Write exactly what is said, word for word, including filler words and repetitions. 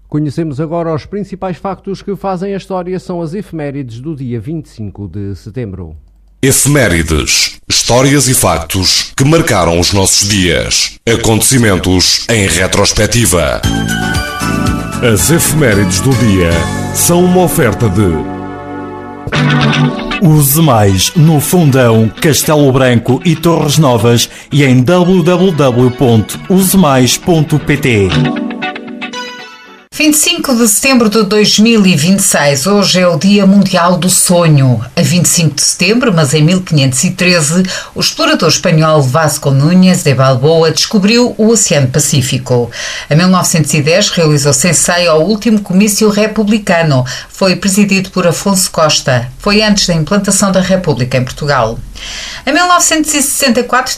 Conhecemos agora os principais factos que fazem a história, são as efemérides do dia vinte e cinco de setembro. Efemérides, histórias e factos que marcaram os nossos dias. Acontecimentos em retrospectiva. As efemérides do dia são uma oferta de Use Mais no Fundão, Castelo Branco e Torres Novas e em w w w ponto use mais ponto p t. vinte e cinco de setembro de dois mil e vinte e seis, hoje é o Dia Mundial do Sonho. A vinte e cinco de setembro, mas em mil quinhentos e treze, o explorador espanhol Vasco Núñez de Balboa descobriu o Oceano Pacífico. Em mil novecentos e dez, realizou-se em Ceia o último comício republicano. Foi presidido por Afonso Costa. Foi antes da implantação da República em Portugal. Em mil novecentos e sessenta e quatro,